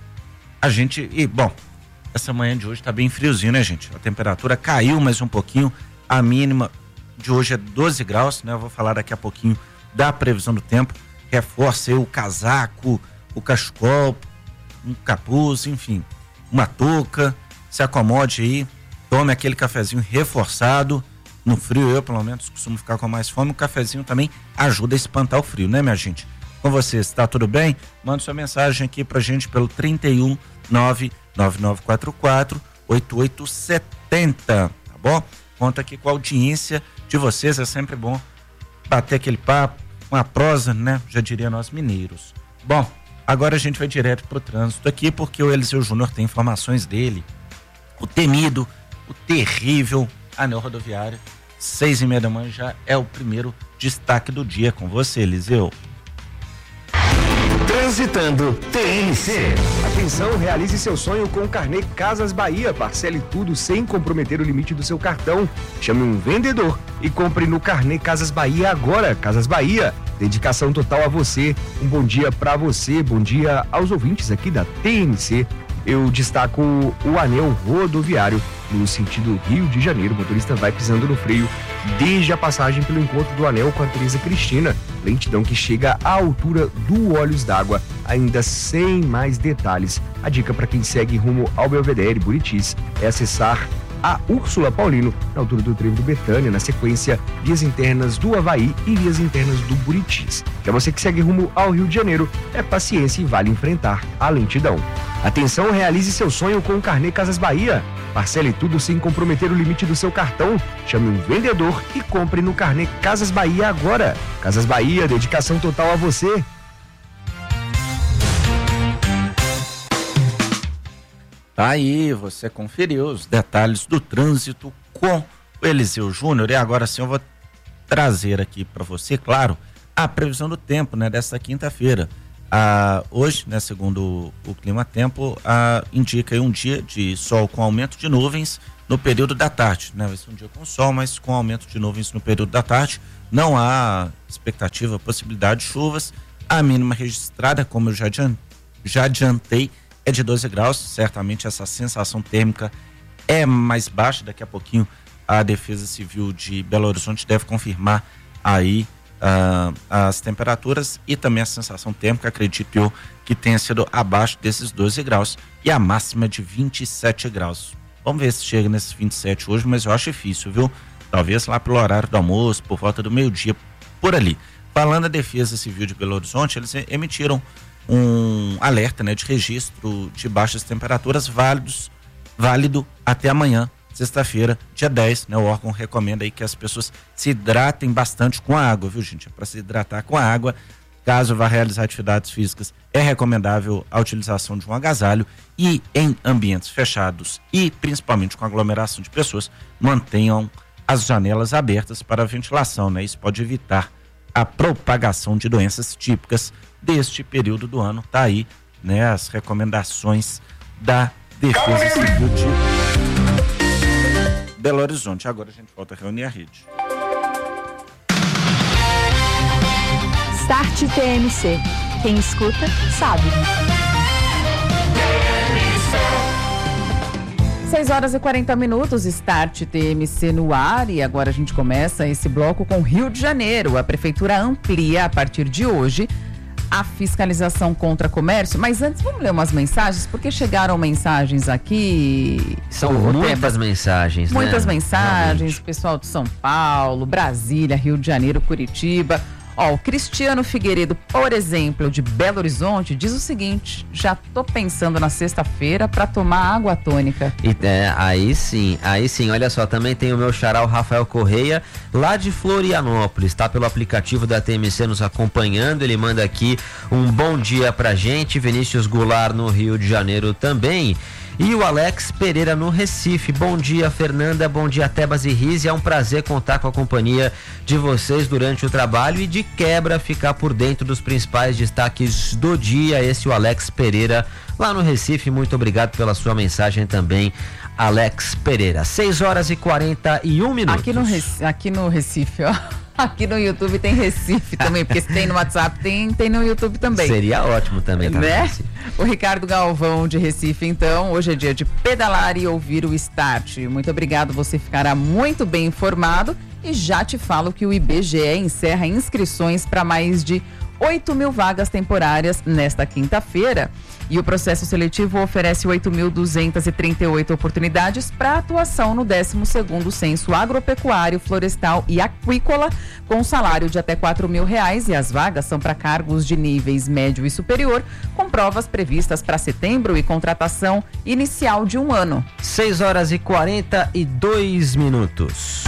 essa manhã de hoje tá bem friozinho, né, gente? A temperatura caiu mais um pouquinho, a mínima de hoje é 12 graus, né? Eu vou falar daqui a pouquinho da previsão do tempo. Reforce aí o casaco, o cachecol, um capuz, enfim, uma touca, se acomode aí, tome aquele cafezinho reforçado. No frio, eu pelo menos costumo ficar com mais fome. O cafezinho também ajuda a espantar o frio, né, minha gente? Com vocês, tá tudo bem? Manda sua mensagem aqui pra gente pelo 31 99944 8870, tá bom? Conta aqui com a audiência de vocês, é sempre bom bater aquele papo, uma prosa, né? Já diria nós mineiros. Bom, agora a gente vai direto pro trânsito aqui, porque o Eliseu Júnior tem informações dele. O temido, o terrível anel rodoviário, 6:30 da manhã, já é o primeiro destaque do dia com você, Eliseu. Transitando TMC. Atenção, realize seu sonho com o Carnê Casas Bahia. Parcele tudo sem comprometer o limite do seu cartão. Chame um vendedor e compre no Carnê Casas Bahia agora. Casas Bahia, dedicação total a você. Um bom dia pra você, bom dia aos ouvintes aqui da TMC. Eu destaco o anel rodoviário No sentido Rio de Janeiro, o motorista vai pisando no freio desde a passagem pelo encontro do Anel com a Teresa Cristina, lentidão que chega à altura do Olhos d'Água, ainda sem mais detalhes. A dica para quem segue rumo ao Belvedere Buritis é acessar a Úrsula Paulino, na altura do trevo do Betânia, na sequência vias internas do Havaí e vias internas do Buritis. Já você que segue rumo ao Rio de Janeiro, é paciência e vale enfrentar a lentidão. Atenção, realize seu sonho com o Carnê Casas Bahia. Parcele tudo sem comprometer o limite do seu cartão. Chame um vendedor e compre no Carnê Casas Bahia agora. Casas Bahia, dedicação total a você. Aí você conferiu os detalhes do trânsito com o Eliseu Júnior, e agora sim eu vou trazer aqui para você, claro, a previsão do tempo, né, desta quinta-feira. Hoje, né, segundo o Clima Tempo, indica aí um dia de sol com aumento de nuvens no período da tarde, né? Vai ser um dia com sol, mas com aumento de nuvens no período da tarde. Não há expectativa, possibilidade de chuvas. A mínima registrada, como eu já adiantei, é de 12 graus. Certamente essa sensação térmica é mais baixa. Daqui a pouquinho a Defesa Civil de Belo Horizonte deve confirmar aí as temperaturas e também a sensação térmica. Acredito eu que tenha sido abaixo desses 12 graus e a máxima de 27 graus. Vamos ver se chega nesses 27 hoje, mas eu acho difícil, viu? Talvez lá pelo horário do almoço, por volta do meio-dia, por ali. Falando da Defesa Civil de Belo Horizonte, eles emitiram um alerta, né, de registro de baixas temperaturas válido até amanhã, sexta-feira, dia 10, né? O órgão recomenda aí que as pessoas se hidratem bastante com a água, viu, gente? É para se hidratar com a água. Caso vá realizar atividades físicas, é recomendável a utilização de um agasalho, e em ambientes fechados e principalmente com aglomeração de pessoas, mantenham as janelas abertas para a ventilação, né? Isso pode evitar a propagação de doenças típicas deste período do ano. Tá aí, né, as recomendações da Defesa Civil de Belo Horizonte. Agora a gente volta a reunir a rede. Start TMC. Quem escuta, sabe. 6h40, Start TMC no ar, e agora a gente começa esse bloco com Rio de Janeiro. A Prefeitura amplia a partir de hoje a fiscalização contra comércio, mas antes vamos ler umas mensagens, porque chegaram mensagens aqui. São muitas mensagens, muitas né? mensagens, Realmente. Pessoal de São Paulo, Brasília, Rio de Janeiro, Curitiba. Ó, o Cristiano Figueiredo, por exemplo, de Belo Horizonte, diz o seguinte: já tô pensando na sexta-feira para tomar água tônica. Aí sim, olha só, também tem o meu xará, o Rafael Correia, lá de Florianópolis, tá pelo aplicativo da TMC nos acompanhando. Ele manda aqui um bom dia pra gente. Vinícius Goulart no Rio de Janeiro também. E o Alex Pereira no Recife. Bom dia, Fernanda, bom dia, Tebas e Rize. É um prazer contar com a companhia de vocês durante o trabalho e, de quebra, ficar por dentro dos principais destaques do dia. Esse é o Alex Pereira lá no Recife. Muito obrigado pela sua mensagem também, Alex Pereira. 6h41. Aqui no Recife, ó. Aqui no YouTube tem Recife também, porque se tem no WhatsApp, tem no YouTube também. Seria ótimo também, tá? Né? O Ricardo Galvão de Recife, então, hoje é dia de pedalar e ouvir o Start. Muito obrigado, você ficará muito bem informado, e já te falo que o IBGE encerra inscrições para mais de 8.000 vagas temporárias nesta quinta-feira. E o processo seletivo oferece 8.238 oportunidades para atuação no 12º Censo Agropecuário, Florestal e Aquícola, com salário de até R$4.000, e as vagas são para cargos de níveis médio e superior, com provas previstas para setembro e contratação inicial de 1 ano. 6h42.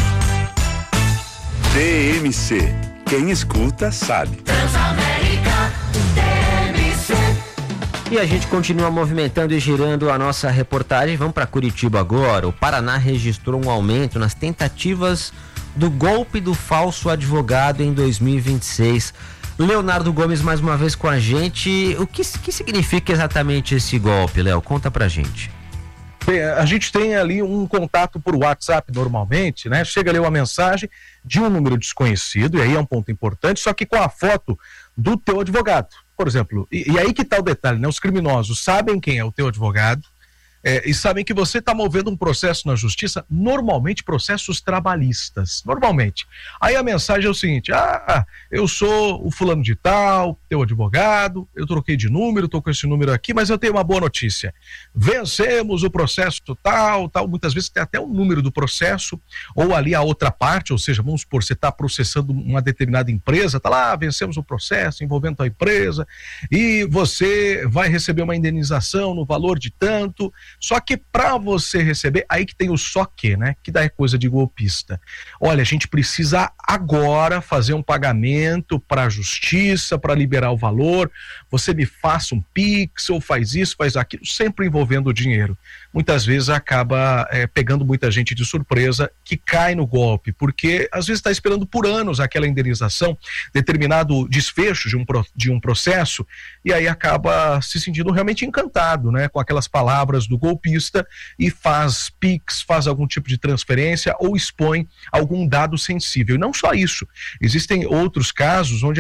TMC. Quem escuta, sabe. Transamérica TMC. E a gente continua movimentando e girando a nossa reportagem. Vamos para Curitiba agora. O Paraná registrou um aumento nas tentativas do golpe do falso advogado em 2026. Leonardo Gomes mais uma vez com a gente. O que significa exatamente esse golpe, Léo? Conta pra gente. A gente tem ali um contato por WhatsApp normalmente, né? Chega ali uma mensagem de um número desconhecido, e aí é um ponto importante, só que com a foto do teu advogado, por exemplo. E aí que tá o detalhe, né? Os criminosos sabem quem é o teu advogado, e sabem que você está movendo um processo na justiça, normalmente processos trabalhistas, normalmente. Aí a mensagem é o seguinte: eu sou o fulano de tal, teu advogado, eu troquei de número, estou com esse número aqui, mas eu tenho uma boa notícia. Vencemos o processo tal, muitas vezes tem até o número do processo, ou ali a outra parte, ou seja, vamos supor, você está processando uma determinada empresa, tá lá, vencemos o processo envolvendo a empresa, e você vai receber uma indenização no valor de tanto, só que para você receber, aí que tem o só que, né, que dá coisa de golpista. Olha, a gente precisa agora fazer um pagamento para a justiça, para liberar o valor, você me faça um Pix, ou faz isso, faz aquilo, sempre envolvendo o dinheiro. Muitas vezes acaba pegando muita gente de surpresa que cai no golpe, porque às vezes está esperando por anos aquela indenização, determinado desfecho de um processo, e aí acaba se sentindo realmente encantado, né, com aquelas palavras do golpista e faz Pix, faz algum tipo de transferência ou expõe algum dado sensível. E não só isso, existem outros casos onde